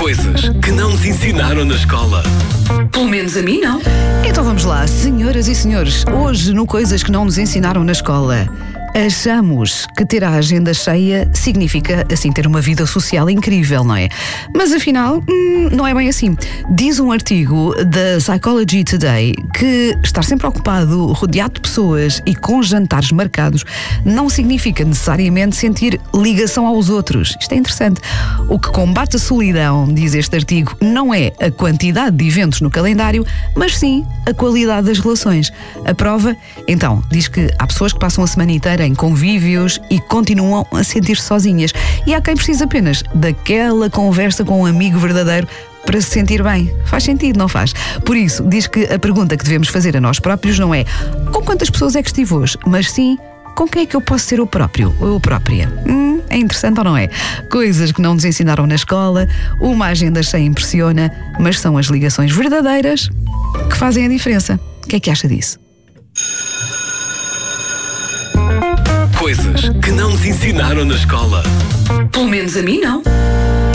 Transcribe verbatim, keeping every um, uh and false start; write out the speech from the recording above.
Coisas que não nos ensinaram na escola. Pelo menos a mim não. Então vamos lá, senhoras e senhores, hoje no Coisas que não nos ensinaram na escola. Achamos que ter a agenda cheia significa, assim, ter uma vida social incrível, não é? Mas afinal, hum, não é bem assim. Diz um artigo da Psychology Today que estar sempre ocupado, rodeado de pessoas e com jantares marcados não significa necessariamente sentir ligação aos outros. Isto é interessante. O que combate a solidão, diz este artigo, não é a quantidade de eventos no calendário, mas sim a qualidade das relações. A prova, então, diz que há pessoas que passam a semana inteira em convívios e continuam a sentir-se sozinhas. E há quem precisa apenas daquela conversa com um amigo verdadeiro para se sentir bem. Faz sentido, não faz? Por isso, diz que a pergunta que devemos fazer a nós próprios não é com quantas pessoas é que estive hoje, mas sim com quem é que eu posso ser eu próprio ou eu própria. Hum, é interessante ou não é? Coisas que não nos ensinaram na escola, uma agenda cheia impressiona, mas são as ligações verdadeiras que fazem a diferença. O que é que acha disso? Coisas que não nos ensinaram na escola. Pelo menos a mim não.